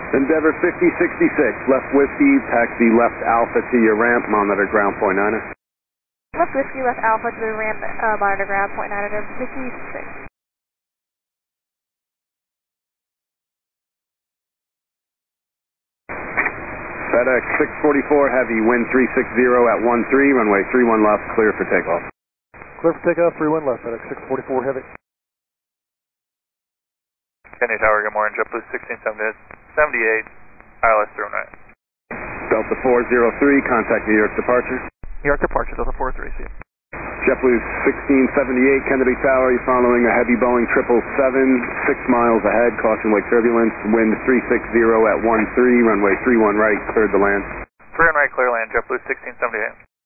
Endeavor 5066, left whiskey, taxi left Alpha to your ramp, monitor ground point 9er. Left whiskey, left Alpha to the ramp, monitor ground point 9er, 56. FedEx 644 Heavy, wind 360 at 13, runway 31 left, clear for takeoff. Clear for takeoff, 31 left, FedEx 644 Heavy. Kennedy Tower, good morning, JetBlue 1678, ILS 09. Delta 403, contact New York departure. New York departure, Delta 403, see you. JetBlue 1678, Kennedy Tower, you're following a heavy Boeing 777, 6 miles ahead, caution wake turbulence, wind 360 at 13, runway 31 right, cleared to land. 31 right, clear land, JetBlue 1678.